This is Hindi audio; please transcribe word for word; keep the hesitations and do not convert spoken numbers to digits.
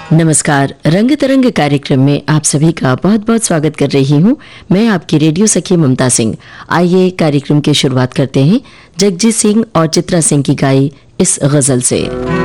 नमस्कार। रंग तरंग कार्यक्रम में आप सभी का बहुत बहुत स्वागत कर रही हूँ। मैं आपकी रेडियो सखी ममता सिंह। आइए कार्यक्रम की शुरुआत करते हैं जगजीत सिंह और चित्रा सिंह की गाई इस गजल से।